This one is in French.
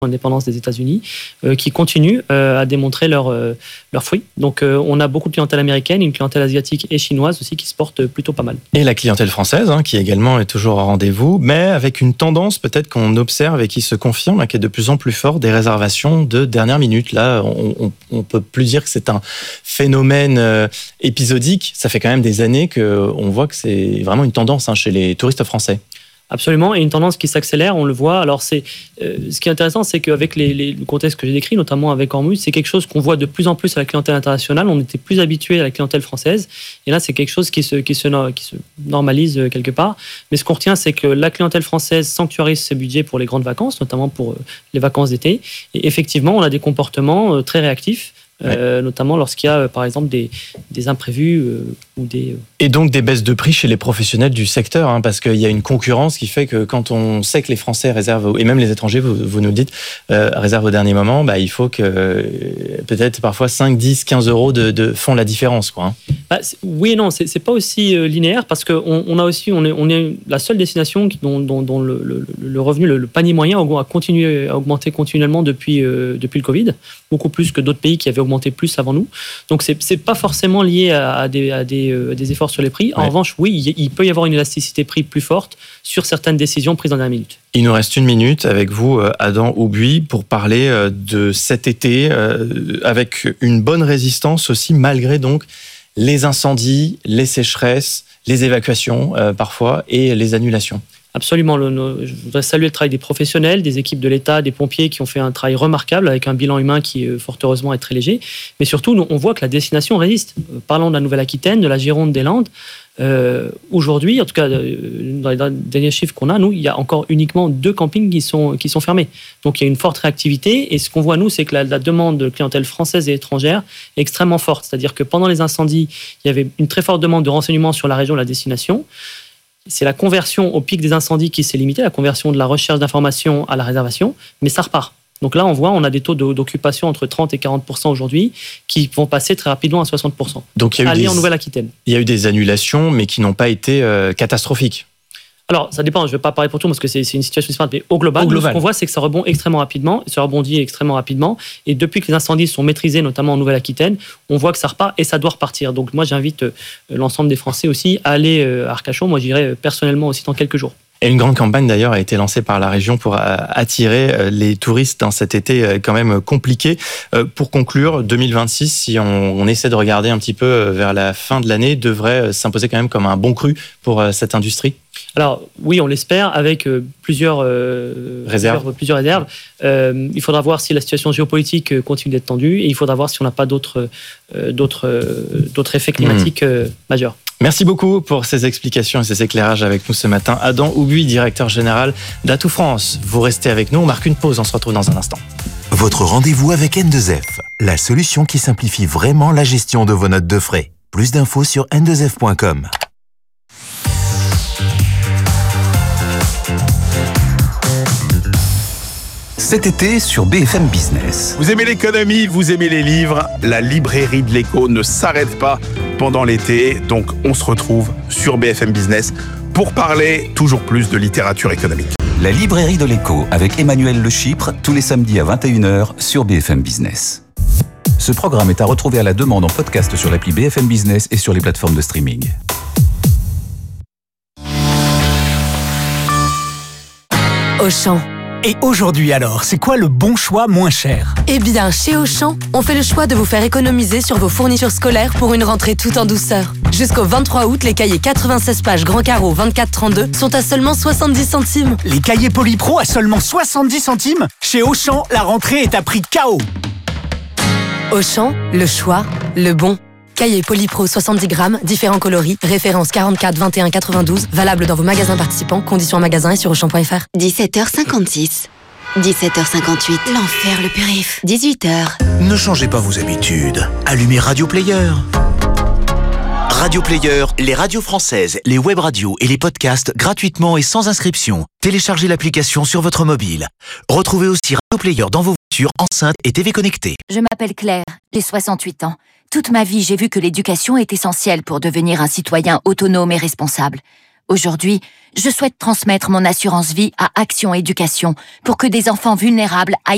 indépendance des États-Unis, qui continuent à démontrer leurs fruits. Donc on a beaucoup de clientèle américaine, une clientèle asiatique et chinoise aussi qui se porte plutôt pas mal. Et la clientèle française, qui également est toujours au rendez-vous, mais avec une tendance peut-être qu'on observe et qui se confirme, qui est de plus en plus fort, des réservations de dernière minute. Là, on peut plus dire que c'est un phénomène épisodique. Ça fait quand même des années qu'on voit que c'est vraiment une tendance chez les touristes français. Absolument, et une tendance qui s'accélère, on le voit. Alors, ce qui est intéressant, c'est qu'avec le contexte que j'ai décrit, notamment avec Hormuz, c'est quelque chose qu'on voit de plus en plus à la clientèle internationale. On était plus habitué à la clientèle française, et là, c'est quelque chose qui se normalise quelque part. Mais ce qu'on retient, c'est que la clientèle française sanctuarise ses budgets pour les grandes vacances, notamment pour les vacances d'été. Et effectivement, on a des comportements très réactifs. Notamment lorsqu'il y a, par exemple, des imprévus ou des... Et donc des baisses de prix chez les professionnels du secteur, parce qu'il y a une concurrence qui fait que quand on sait que les Français réservent, et même les étrangers, vous nous dites, réservent au dernier moment, il faut que peut-être parfois 5, 10, 15 euros font la différence, quoi. Oui et non, c'est pas aussi linéaire, parce qu'on a aussi, on est la seule destination dont le revenu, le panier moyen a continué à augmenter continuellement depuis le Covid, beaucoup plus que d'autres pays qui avaient augmenté plus avant nous. Donc c'est pas forcément lié à des efforts sur les prix. En revanche, oui, il peut y avoir une élasticité prix plus forte sur certaines décisions prises en dernière minute. Il nous reste 1 minute avec vous, Adam Houbuy, pour parler de cet été, avec une bonne résistance aussi, malgré donc les incendies, les sécheresses, les évacuations parfois et les annulations. Absolument. Je voudrais saluer le travail des professionnels, des équipes de l'État, des pompiers qui ont fait un travail remarquable avec un bilan humain qui, fort heureusement, est très léger. Mais surtout, on voit que la destination résiste. Parlons de la Nouvelle-Aquitaine, de la Gironde, des Landes. Aujourd'hui, en tout cas, dans les derniers chiffres qu'on a, nous, il y a encore uniquement 2 campings qui sont fermés. Donc, il y a une forte réactivité. Et ce qu'on voit, nous, c'est que la demande de clientèle française et étrangère est extrêmement forte. C'est-à-dire que pendant les incendies, il y avait une très forte demande de renseignements sur la région, la destination. C'est la conversion au pic des incendies qui s'est limitée, la conversion de la recherche d'informations à la réservation, mais ça repart. Donc là, on a des taux d'occupation entre 30 et 40% aujourd'hui qui vont passer très rapidement à 60%. Donc il y a eu en Nouvelle-Aquitaine. Il y a eu des annulations, mais qui n'ont pas été catastrophiques. Alors, ça dépend, je ne vais pas parler pour tout parce que c'est une situation différente, mais au global, ce qu'on voit, c'est que ça rebondit extrêmement rapidement. Et depuis que les incendies sont maîtrisés, notamment en Nouvelle-Aquitaine, on voit que ça repart et ça doit repartir. Donc moi, j'invite l'ensemble des Français aussi à aller à Arcachon. Moi, j'irai personnellement aussi dans quelques jours. Et une grande campagne d'ailleurs a été lancée par la région pour attirer les touristes dans cet été quand même compliqué. Pour conclure, 2026, si on essaie de regarder un petit peu vers la fin de l'année, devrait s'imposer quand même comme un bon cru pour cette industrie. Alors oui, on l'espère, avec plusieurs réserves. Il faudra voir si la situation géopolitique continue d'être tendue et il faudra voir si on n'a pas d'autres effets climatiques majeurs. Merci beaucoup pour ces explications et ces éclairages avec nous ce matin. Adam Houbuy, directeur général d'Atout France. Vous restez avec nous, on marque une pause, on se retrouve dans un instant. Votre rendez-vous avec N2F, la solution qui simplifie vraiment la gestion de vos notes de frais. Plus d'infos sur n2f.com. Cet été sur BFM Business. Vous aimez l'économie, vous aimez les livres, la librairie de l'écho ne s'arrête pas pendant l'été, donc on se retrouve sur BFM Business pour parler toujours plus de littérature économique. La librairie de l'écho avec Emmanuel Le Chypre, tous les samedis à 21h sur BFM Business. Ce programme est à retrouver à la demande en podcast sur l'appli BFM Business et sur les plateformes de streaming. Auchan. Et aujourd'hui alors, c'est quoi le bon choix moins cher ? Eh bien, chez Auchan, on fait le choix de vous faire économiser sur vos fournitures scolaires pour une rentrée tout en douceur. Jusqu'au 23 août, les cahiers 96 pages Grand Carreau 24-32 sont à seulement 70 centimes. Les cahiers Polypro à seulement 70 centimes ? Chez Auchan, la rentrée est à prix KO. Auchan, le choix, le bon. Cahier Polypro 70 grammes, différents coloris, référence 44 21 92, valable dans vos magasins participants, conditions en magasin et sur Auchan.fr. 17h56. 17h58. L'enfer, le périph'. 18h. Ne changez pas vos habitudes. Allumez Radio Player. Radio Player, les radios françaises, les web radios et les podcasts gratuitement et sans inscription. Téléchargez l'application sur votre mobile. Retrouvez aussi Radio Player dans vos voitures, enceintes et TV connectées. Je m'appelle Claire, j'ai 68 ans. Toute ma vie, j'ai vu que l'éducation est essentielle pour devenir un citoyen autonome et responsable. Aujourd'hui, je souhaite transmettre mon assurance vie à Action Éducation pour que des enfants vulnérables aillent